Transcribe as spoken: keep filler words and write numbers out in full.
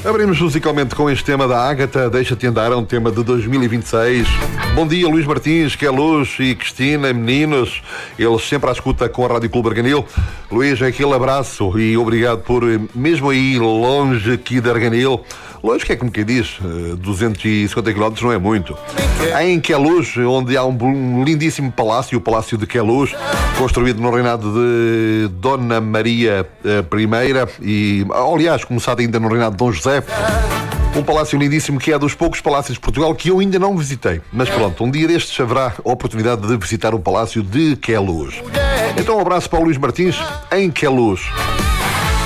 Abrimos musicalmente com este tema da Ágata, Deixa-te Andar, é um tema de dois mil e vinte e seis. Bom dia, Luís Martins, que é Luz e Cristina, meninos, eles sempre à escuta com a Rádio Clube Arganil. Luís, aquele abraço e obrigado por, mesmo aí longe aqui de Arganil, longe que é como quem diz, duzentos e cinquenta quilómetros não é muito. Em Queluz, onde há um lindíssimo palácio, o Palácio de Queluz, construído no reinado de Dona Maria I e, aliás, começado ainda no reinado de Dom José. Um palácio lindíssimo que é dos poucos palácios de Portugal que eu ainda não visitei. Mas pronto, um dia destes haverá a oportunidade de visitar o Palácio de Queluz. Então um abraço para o Luís Martins, em Queluz.